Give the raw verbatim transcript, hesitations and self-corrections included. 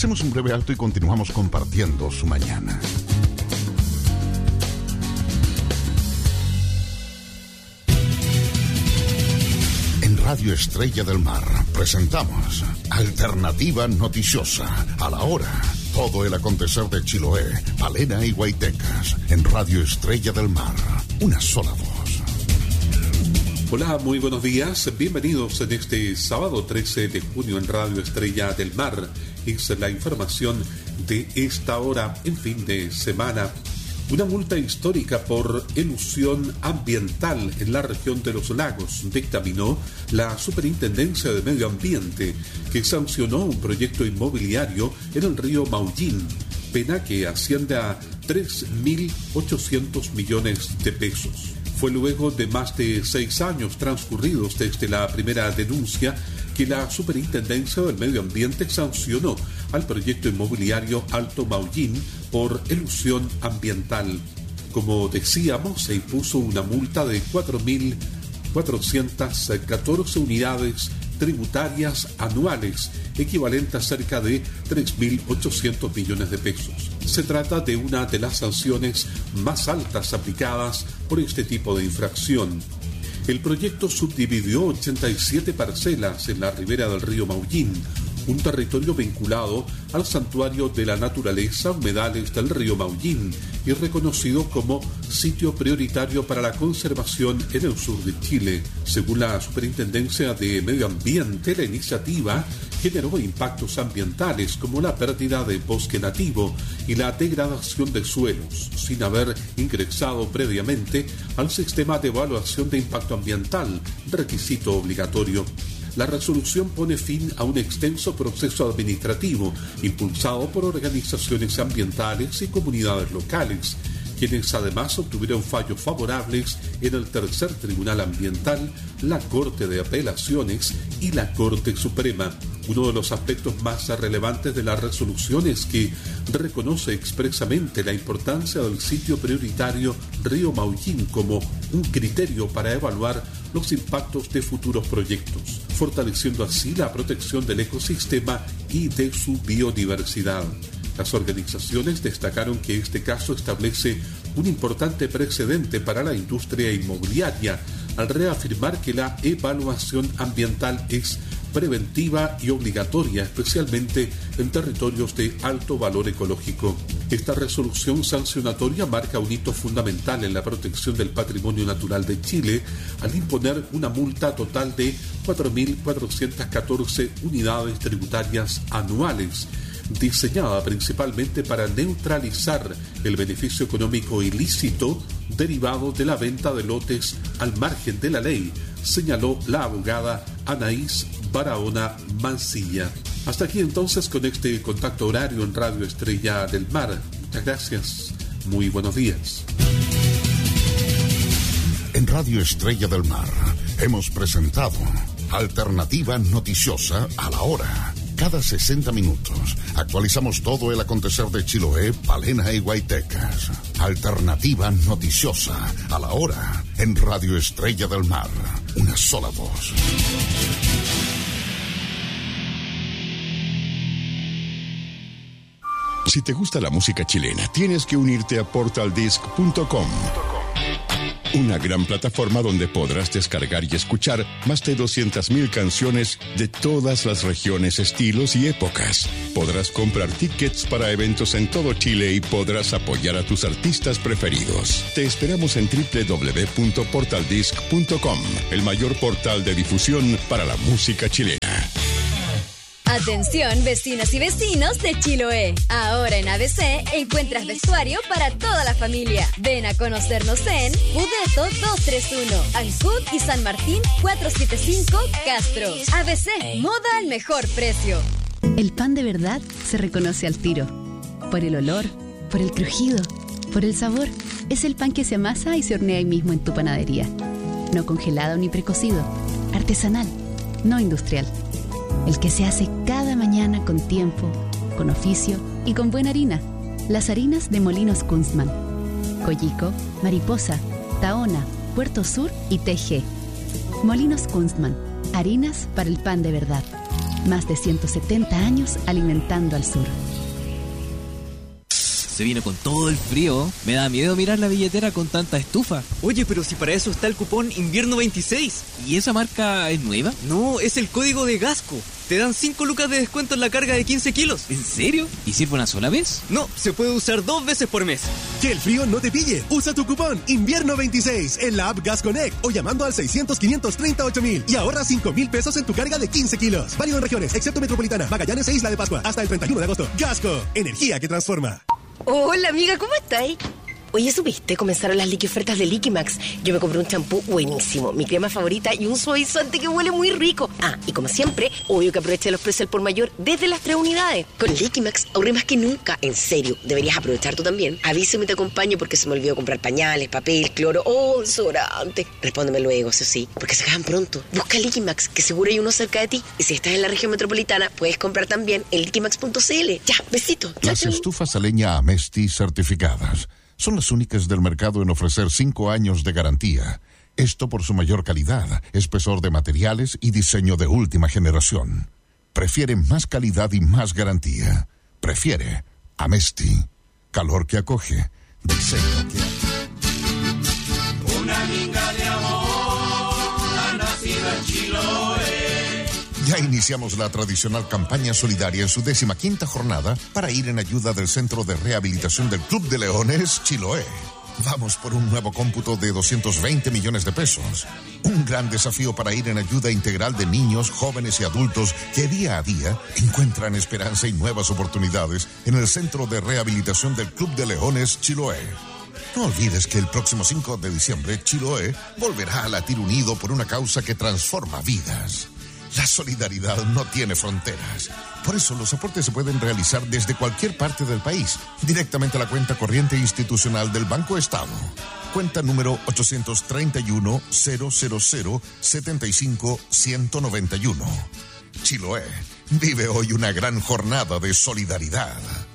Hacemos un breve alto y continuamos compartiendo su mañana. En Radio Estrella del Mar presentamos Alternativa Noticiosa, a la hora. Todo el acontecer de Chiloé, Palena y Guaytecas. En Radio Estrella del Mar, una sola voz. Hola, muy buenos días. Bienvenidos en este sábado trece de junio en Radio Estrella del Mar. Es la información de esta hora en fin de semana. Una multa histórica por elusión ambiental en la región de los lagos dictaminó la Superintendencia de Medio Ambiente, que sancionó un proyecto inmobiliario en el río Maullín, pena que asciende a tres mil ochocientos millones de pesos. Fue luego de más de seis años transcurridos desde la primera denuncia que la Superintendencia del Medio Ambiente sancionó al proyecto inmobiliario Alto Maullín por elusión ambiental. Como decíamos, se impuso una multa de cuatro mil cuatrocientas catorce unidades tributarias anuales, equivalente a cerca de tres mil ochocientos millones de pesos. Se trata de una de las sanciones más altas aplicadas por este tipo de infracción. El proyecto subdividió ochenta y siete parcelas en la ribera del río Maullín, un territorio vinculado al Santuario de la Naturaleza Humedales del río Maullín y reconocido como sitio prioritario para la conservación en el sur de Chile. Según la Superintendencia de Medio Ambiente, la iniciativa generó impactos ambientales como la pérdida de bosque nativo y la degradación de suelos, sin haber ingresado previamente al sistema de evaluación de impacto ambiental, requisito obligatorio. La resolución pone fin a un extenso proceso administrativo impulsado por organizaciones ambientales y comunidades locales, quienes además obtuvieron fallos favorables en el Tercer Tribunal Ambiental, la Corte de Apelaciones y la Corte Suprema. Uno de los aspectos más relevantes de la resolución es que reconoce expresamente la importancia del sitio prioritario Río Maullín como un criterio para evaluar los impactos de futuros proyectos, fortaleciendo así la protección del ecosistema y de su biodiversidad. Las organizaciones destacaron que este caso establece un importante precedente para la industria inmobiliaria al reafirmar que la evaluación ambiental es preventiva y obligatoria, especialmente en territorios de alto valor ecológico. Esta resolución sancionatoria marca un hito fundamental en la protección del patrimonio natural de Chile al imponer una multa total de cuatro mil cuatrocientas catorce unidades tributarias anuales, diseñada principalmente para neutralizar el beneficio económico ilícito derivado de la venta de lotes al margen de la ley, señaló la abogada Anaís Barahona Mancilla. Hasta aquí entonces con este contacto horario en Radio Estrella del Mar. Muchas gracias. Muy buenos días. En Radio Estrella del Mar hemos presentado Alternativa Noticiosa, a la hora. Cada sesenta minutos actualizamos todo el acontecer de Chiloé, Palena y Guaytecas. Alternativa Noticiosa, a la hora, en Radio Estrella del Mar. Una sola voz. Si te gusta la música chilena, tienes que unirte a portal disc punto com. Una gran plataforma donde podrás descargar y escuchar más de doscientas mil canciones de todas las regiones, estilos y épocas. Podrás comprar tickets para eventos en todo Chile y podrás apoyar a tus artistas preferidos. Te esperamos en doble u doble u doble u punto portal disc punto com, el mayor portal de difusión para la música chilena. Atención, vecinas y vecinos de Chiloé. Ahora en A B C encuentras vestuario para toda la familia. Ven a conocernos en Pudeto doscientos treinta y uno, Ancud y San Martín cuatrocientos setenta y cinco, Castro. A B C, moda al mejor precio. El pan de verdad se reconoce al tiro. Por el olor, por el crujido, por el sabor. Es el pan que se amasa y se hornea ahí mismo en tu panadería. No congelado ni precocido. Artesanal, no industrial. El que se hace cada mañana con tiempo, con oficio y con buena harina. Las harinas de Molinos Kunstmann. Coyico, Mariposa, Tahona, Puerto Sur y T G. Molinos Kunstmann. Harinas para el pan de verdad. Más de ciento setenta años alimentando al sur. Se vino con todo el frío. Me da miedo mirar la billetera con tanta estufa. Oye, pero si para eso está el cupón Invierno veintiséis. ¿Y esa marca es nueva? No, es el código de Gasco. Te dan cinco lucas de descuento en la carga de quince kilos. ¿En serio? ¿Y sirve una sola vez? No, se puede usar dos veces por mes. Que el frío no te pille. Usa tu cupón Invierno veintiséis en la app Gas Connect o llamando al seiscientos, quinientos treinta y ocho mil y ahorra cinco mil pesos en tu carga de quince kilos. Válido en regiones, excepto Metropolitana, Magallanes e Isla de Pascua. Hasta el treinta y uno de agosto. Gasco, energía que transforma. Hola amiga, ¿cómo estáis? Oye, ¿supiste? Comenzaron las liqui ofertas de Liquimax. Yo me compré un champú buenísimo, mi crema favorita y un suavizante que huele muy rico. Ah, y como siempre, obvio que aproveché los precios al por mayor desde las tres unidades. Con Liquimax ahorré más que nunca. En serio, deberías aprovechar tú también. Avísame y te acompaño porque se me olvidó comprar pañales, papel, cloro o desodorante. Respóndeme luego, eso sí, porque se acaban pronto. Busca Liquimax, que seguro hay uno cerca de ti. Y si estás en la región metropolitana, puedes comprar también en liquimax punto c l. Ya, besito. Las chau, chau. estufas a leña Amesti certificadas son las únicas del mercado en ofrecer cinco años de garantía. Esto por su mayor calidad, espesor de materiales y diseño de última generación. Prefiere más calidad y más garantía. Prefiere Amesti. Calor que acoge. Diseño que... Una minga de amor ha nacido en Chiloé. Ya iniciamos la tradicional campaña solidaria en su décima quinta jornada para ir en ayuda del Centro de Rehabilitación del Club de Leones Chiloé. Vamos por un nuevo cómputo de doscientos veinte millones de pesos. Un gran desafío para ir en ayuda integral de niños, jóvenes y adultos que día a día encuentran esperanza y nuevas oportunidades en el Centro de Rehabilitación del Club de Leones Chiloé. No olvides que el próximo cinco de diciembre Chiloé volverá a latir unido por una causa que transforma vidas. La solidaridad no tiene fronteras. Por eso los aportes se pueden realizar desde cualquier parte del país, directamente a la cuenta corriente institucional del Banco Estado. Cuenta número ochocientos treinta y uno, cero cero cero, setenta y cinco, ciento noventa y uno. Chiloé vive hoy una gran jornada de solidaridad.